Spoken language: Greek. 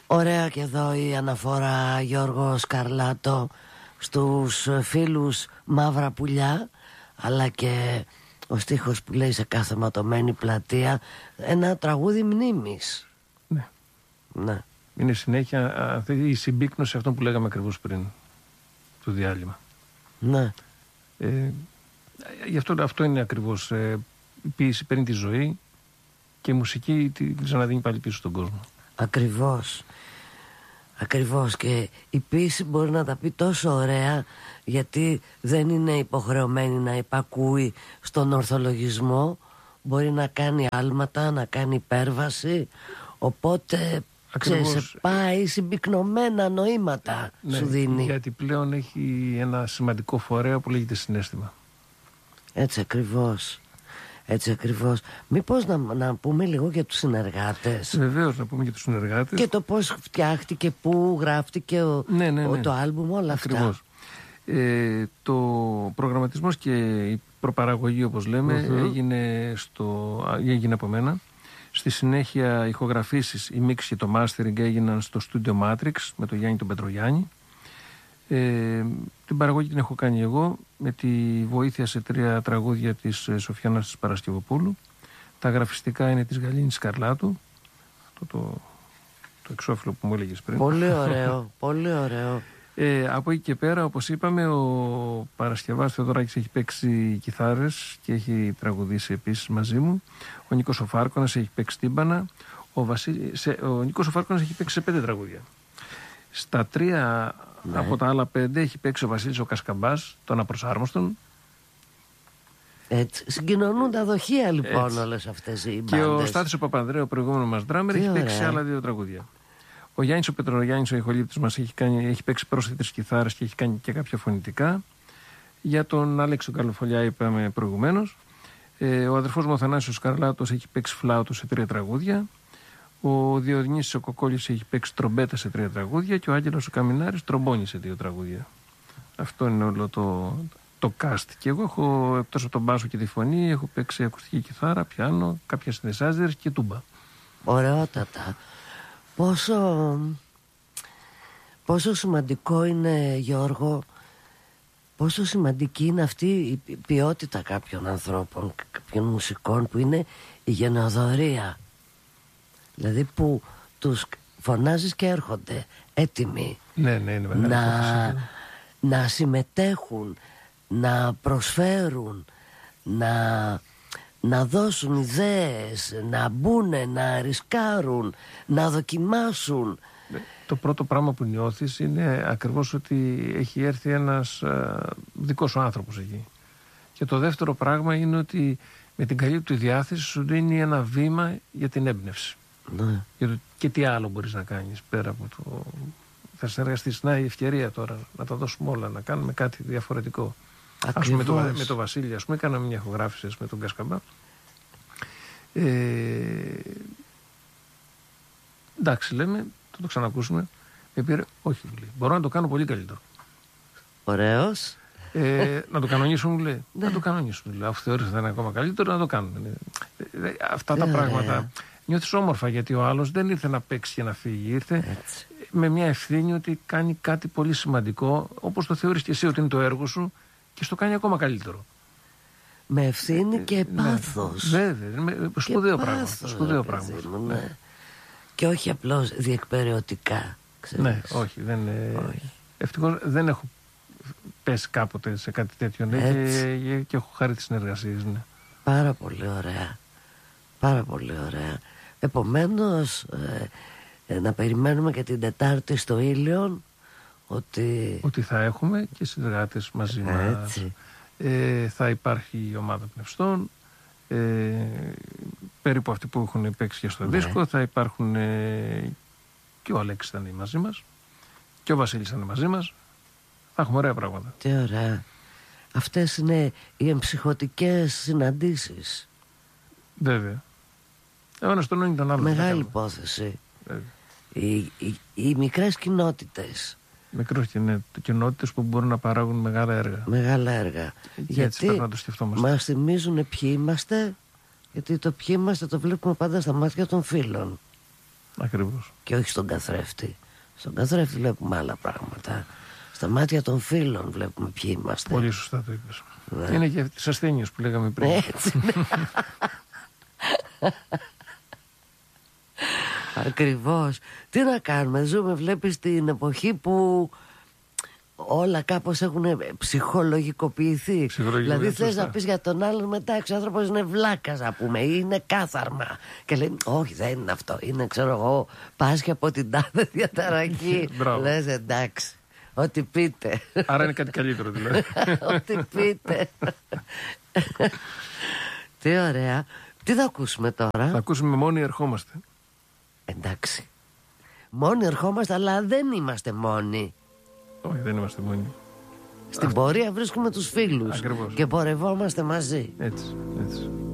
Ωραία και εδώ η αναφορά, Γιώργο Σκαρλάτο, στους φίλους Μαύρα Πουλιά, αλλά και ο στίχος που λέει σε κάθε ματωμένη πλατεία, ένα τραγούδι μνήμης. Ναι. Ναι. Είναι συνέχεια η συμπίκνωση αυτών που λέγαμε ακριβώς πριν το διάλειμμα. Ναι. Γι' αυτό είναι ακριβώς. Η ποίηση παίρνει τη ζωή και η μουσική τη ξαναδίνει πάλι πίσω στον κόσμο. Ακριβώς. Ακριβώς, και η ποίηση μπορεί να τα πει τόσο ωραία, γιατί δεν είναι υποχρεωμένη να υπακούει στον ορθολογισμό, μπορεί να κάνει άλματα, να κάνει υπέρβαση, οπότε σε πάει συμπυκνωμένα νοήματα, ναι, σου δίνει. Γιατί πλέον έχει ένα σημαντικό φορέα που λέγεται συναίσθημα. Έτσι ακριβώς. Έτσι ακριβώς. Μήπως να πούμε λίγο για τους συνεργάτες? Βεβαίως, να πούμε για τους συνεργάτες. Και το πώς φτιάχτηκε, πού γράφτηκε το άλμπουμ, όλα ακριβώς. Αυτά. Το προγραμματισμός και η προπαραγωγή, όπως λέμε, έγινε από μένα. Στη συνέχεια ηχογραφήσεις, η mix και το mastering έγιναν στο Studio Matrix με τον Γιάννη τον Πετρογιάννη. Την παραγωγή την έχω κάνει εγώ με τη βοήθεια σε 3 τραγούδια της Σοφιάνας της Παρασκευοπούλου. Τα γραφιστικά είναι της Γαλήνης Σκαρλάτου, το εξώφυλλο που μου έλεγες πριν. Πολύ ωραίο, πολύ ωραίο. Από εκεί και πέρα, όπως είπαμε, ο Παρασκευάς Θεοδωράκης έχει παίξει κιθάρες και έχει τραγουδήσει επίσης μαζί μου. Ο Νίκος ο Φάρκωνας έχει παίξει τύμπανα. Ο Νίκος ο Φάρκωνας έχει παίξει σε 5 τραγούδια. Στα 3 από τα άλλα 5 έχει παίξει ο Βασίλης ο Κασκαμπάς, τον Απροσάρμοστον. Έτσι. Συγκοινωνούν τα δοχεία λοιπόν όλες αυτές οι μπάντες. Και ο Στάθης ο Παπανδρέου, ο προηγούμενο μας ντράμερ, έχει παίξει άλλα 2 τραγούδια. Ο Γιάννης ο Πετρογιάννης, ο ηχολήπτης μας, έχει παίξει πρόσθετες κιθάρες και έχει κάνει και κάποια φωνητικά. Για τον Άλεξο Καλοφολιά είπαμε προηγουμένως. Ο αδερφός μου ο Θανάσιος Σκαρλάτος έχει παίξει φλάουτο σε 3 τραγούδια. Ο Διονύσης ο Κοκόλης έχει παίξει τρομπέτα σε 3 τραγούδια και ο Άγγελος ο Καμινάρης τρομπόνι σε 2 τραγούδια. Αυτό είναι όλο το cast. Και εγώ έχω, εκτός από τον μπάσο και τη φωνή, έχω παίξει ακουστική κιθάρα, πιάνο, κάποια συνδεσάζερ και τούμπα. Ωραιότατα. Πόσο σημαντικό είναι, Γιώργο, πόσο σημαντική είναι αυτή η ποιότητα κάποιων ανθρώπων, κάποιων μουσικών, που είναι η γενοδορία. Δηλαδή που τους φωνάζεις και έρχονται έτοιμοι να συμμετέχουν, να προσφέρουν, να δώσουν ιδέες, να μπουνε, να ρισκάρουν, να δοκιμάσουν. Το πρώτο πράγμα που νιώθεις είναι ακριβώς ότι έχει έρθει ένας δικός σου άνθρωπος εκεί. Και το δεύτερο πράγμα είναι ότι με την καλή του διάθεση σου δίνει ένα βήμα για την έμπνευση. Ναι. Και τι άλλο μπορείς να κάνεις πέρα από το... Θα συνεργαστείς, να η ευκαιρία τώρα να τα δώσουμε όλα, να κάνουμε κάτι διαφορετικό. Ας πούμε με το Βασίλη, ας πούμε, κάναμε μια ηχογράφηση με τον Κασκαμπά. Εντάξει, λέμε, θα το ξανακούσουμε. Με πήρε, όχι, μου λέει, μπορώ να το κάνω πολύ καλύτερο. Ωραίος. Να το κανονίσουμε, μου λέει. Να το κανονίσουμε, λέει. Αφού θεωρείς ότι θα είναι ακόμα καλύτερο, να το κάνουμε. Αυτά τα πράγματα νιώθεις όμορφα, γιατί ο άλλος δεν ήρθε να παίξει και να φύγει. Ήρθε με μια ευθύνη ότι κάνει κάτι πολύ σημαντικό, όπως το θεωρείς και εσύ ότι είναι το έργο σου, και στο κάνει ακόμα καλύτερο. Με ευθύνη και πάθος. Βέβαια, σπουδαίο πράγμα. Ναι. Και όχι απλώς διεκπεραιωτικά. Ναι, όχι. Ευτυχώς δεν έχω πέσει κάποτε σε κάτι τέτοιο, και έχω χάρη τις συνεργασίες. Ναι. Πάρα πολύ ωραία. Πάρα πολύ ωραία. Επομένως, να περιμένουμε και την Τετάρτη στο Ήλιον ότι θα έχουμε και συνεργάτες μαζί μας. Θα υπάρχει η ομάδα πνευστών, περίπου αυτοί που έχουν παίξει και στο δίσκο. Θα υπάρχουν και ο Αλέξης θα είναι μαζί μας και ο Βασίλης θα είναι μαζί μας. Θα έχουμε ωραία πράγματα. Τι ωραία. Αυτές είναι οι εμψυχωτικές συναντήσεις. Βέβαια. Ένας τον τον άλλο. Μεγάλη υπόθεση. Οι μικρές κοινότητες. Μικρές κοινότητες που μπορούν να παράγουν μεγάλα έργα. Μεγάλα έργα. Γιατί να το σκεφτόμαστε. Μας θυμίζουν ποιοι είμαστε, γιατί το ποιοι είμαστε το βλέπουμε πάντα στα μάτια των φίλων. Ακριβώς. Και όχι στον καθρέφτη. Στον καθρέφτη βλέπουμε άλλα πράγματα. Στα μάτια των φίλων βλέπουμε ποιοι είμαστε. Πολύ σωστά το είπες. Ναι. Είναι και τις ασθένειες που λέγαμε πριν. Έτσι. Ακριβώς. Τι να κάνουμε, ζούμε, βλέπεις, την εποχή που όλα κάπως έχουν ψυχολογικοποιηθεί. Δηλαδή θες να πεις για τον άλλον, μετά ο άνθρωπος είναι βλάκας, να πούμε, ή είναι κάθαρμα. Και λέει, όχι, δεν είναι αυτό. Είναι, ξέρω εγώ, πάσχει από την τάδε διαταραχή. Λες, εντάξει, ό,τι πείτε. Άρα είναι κάτι καλύτερο δηλαδή. Ό,τι πείτε. Τι ωραία. Τι θα ακούσουμε τώρα? Θα ακούσουμε Μόνοι ερχόμαστε. Εντάξει. Μόνοι ερχόμαστε, αλλά δεν είμαστε μόνοι. Όχι, δεν είμαστε μόνοι. Στην πορεία βρίσκουμε τους φίλους. Ακριβώς. Και πορευόμαστε μαζί. Έτσι, έτσι.